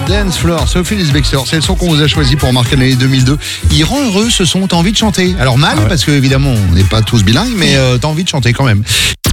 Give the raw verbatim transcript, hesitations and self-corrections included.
Dance Floor, Sophie Lisbextor, c'est le son qu'on vous a choisi pour marquer l'année deux mille deux. Il rend heureux ce son, t'as envie de chanter. Alors mal, Ah ouais. parce que évidemment on n'est pas tous bilingues, mais euh, t'as envie de chanter quand même.